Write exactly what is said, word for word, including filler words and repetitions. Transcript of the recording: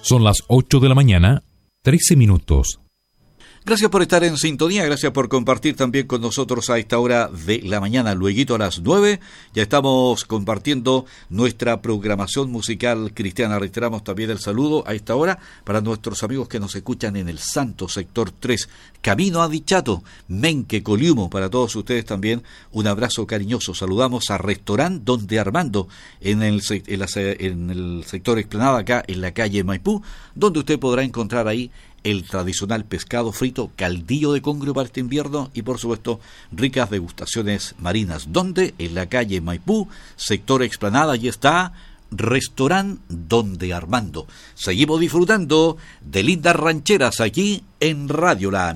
Son las ocho de la mañana, trece minutos. Gracias por estar en sintonía, gracias por compartir también con nosotros a esta hora de la mañana. Lueguito a las nueve ya estamos compartiendo nuestra programación musical cristiana. Reiteramos también el saludo a esta hora para nuestros amigos que nos escuchan en el Santo Sector tres, Camino a Dichato, Menque, Coliumo. Para todos ustedes también un abrazo cariñoso. Saludamos a Restaurant Donde Armando en el, en, la, en el sector Explanada, acá en la calle Maipú, donde usted podrá encontrar ahí el tradicional pescado frito, caldillo de congrio para este invierno y por supuesto ricas degustaciones marinas. Donde en la calle Maipú, sector Explanada, allí está Restaurant Donde Armando. Seguimos disfrutando de lindas rancheras aquí en Radio La Amiga.